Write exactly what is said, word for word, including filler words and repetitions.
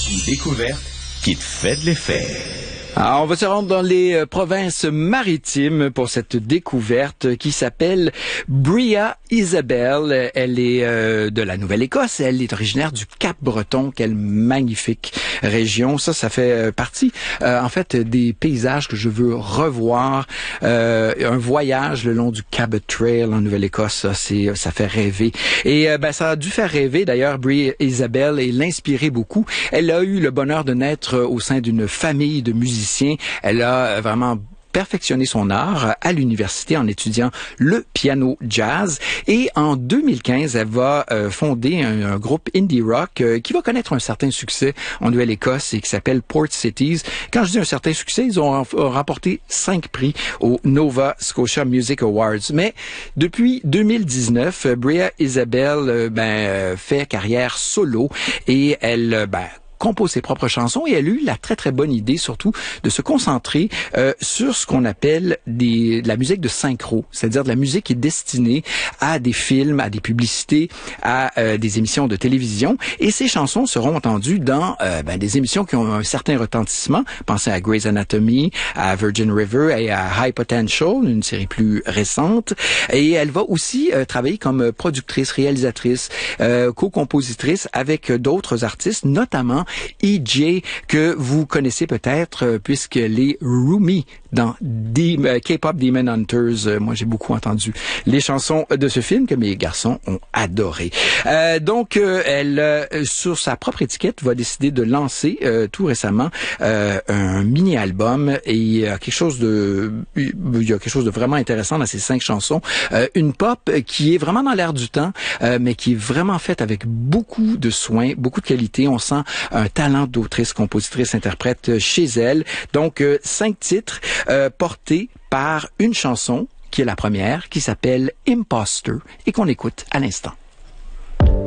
Une découverte qui te fait de l'effet. Alors, on va se rendre dans les euh, provinces maritimes pour cette découverte qui s'appelle Bria Isabel. Elle est euh, de la Nouvelle-Écosse. Elle est originaire du Cap-Breton. Quelle magnifique région. Ça, ça fait euh, partie, euh, en fait, des paysages que je veux revoir. Euh, un voyage le long du Cabot Trail en Nouvelle-Écosse, ça, c'est, ça fait rêver. Et euh, ben, ça a dû faire rêver, d'ailleurs, Bria Isabel, et l'inspirer beaucoup. Elle a eu le bonheur de naître au sein d'une famille de musiciens. Elle a vraiment perfectionné son art à l'université en étudiant le piano jazz. Et en deux mille quinze, elle va euh, fonder un, un groupe indie rock euh, qui va connaître un certain succès en Nouvelle-Écosse et qui s'appelle Port Cities. Quand je dis un certain succès, ils ont remporté cinq prix au Nova Scotia Music Awards. Mais depuis deux mille dix-neuf, Bria Isabel euh, ben, fait carrière solo et elle ben, compose ses propres chansons et elle a eu la très très bonne idée surtout de se concentrer euh, sur ce qu'on appelle des, de la musique de synchro, c'est-à-dire de la musique qui est destinée à des films, à des publicités, à euh, des émissions de télévision, et ces chansons seront entendues dans euh, ben, des émissions qui ont un certain retentissement. Pensez à Grey's Anatomy, à Virgin River et à High Potential, une série plus récente. Et elle va aussi euh, travailler comme productrice, réalisatrice, euh, co-compositrice avec d'autres artistes, notamment E J, que vous connaissez peut-être euh, puisqu'elle est Rumi dans D- euh, K-pop Demon Hunters. Euh, moi, j'ai beaucoup entendu les chansons de ce film que mes garçons ont adoré. Euh, donc, euh, elle, euh, sur sa propre étiquette, va décider de lancer euh, tout récemment euh, un mini-album, et il y a quelque chose de, il y a quelque chose de vraiment intéressant dans ces cinq chansons. Euh, une pop qui est vraiment dans l'air du temps, euh, mais qui est vraiment faite avec beaucoup de soin, beaucoup de qualité. On sent un talent d'autrice, compositrice, interprète chez elle. Donc, euh, cinq titres euh, portés par une chanson qui est la première, qui s'appelle Imposter et qu'on écoute à l'instant.